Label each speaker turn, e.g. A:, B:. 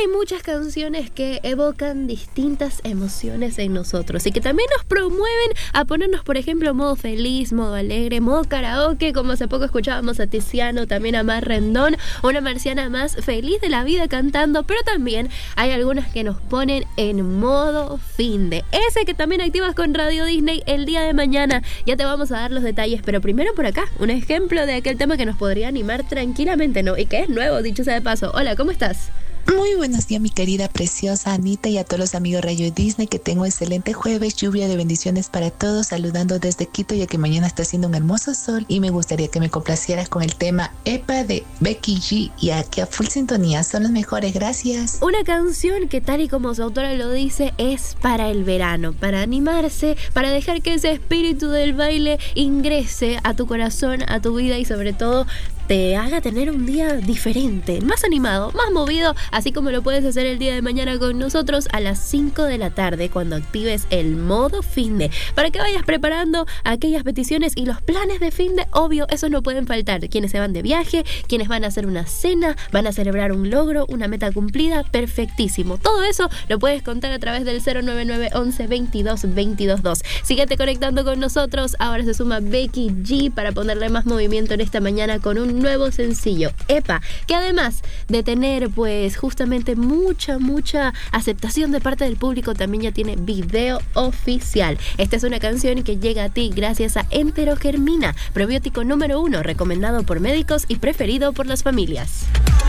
A: hay muchas canciones que evocan distintas emociones en nosotros y que también nos promueven a ponernos, por ejemplo, modo feliz, modo alegre, modo karaoke, como hace poco escuchábamos a Tiziano, también a Mar Rendón, una marciana más feliz de la vida cantando, pero también hay algunas que nos ponen en modo finde. Ese que también activas con Radio Disney el día de mañana. Ya te vamos a dar los detalles, pero primero por acá, un ejemplo de aquel tema que nos podría animar tranquilamente, ¿no? Y que es nuevo, dicho sea de paso. Hola, ¿cómo estás?
B: Muy buenos días, mi querida preciosa Anita, y a todos los amigos Radio Disney, que tengo excelente jueves, lluvia de bendiciones para todos, saludando desde Quito, ya que mañana está haciendo un hermoso sol, y me gustaría que me complacieras con el tema EPA de Becky G, y aquí a full sintonía, son los mejores, gracias.
A: Una canción que, tal y como su autora lo dice, es para el verano, para animarse, para dejar que ese espíritu del baile ingrese a tu corazón, a tu vida y sobre todo te haga tener un día diferente, más animado, más movido, así como lo puedes hacer el día de mañana con nosotros a las 5 de la tarde cuando actives el modo finde, para que vayas preparando aquellas peticiones y los planes de finde. Obvio, esos no pueden faltar. Quienes se van de viaje, quienes van a hacer una cena, van a celebrar un logro, una meta cumplida, perfectísimo. Todo eso lo puedes contar a través del 099 11 22 22 2. Síguete conectando con nosotros. Ahora se suma Becky G para ponerle más movimiento en esta mañana con un nuevo sencillo, EPA, que además de tener pues justamente mucha aceptación de parte del público, también ya tiene video oficial. Esta es una canción que llega a ti gracias a Enterogermina, probiótico número 1 recomendado por médicos y preferido por las familias.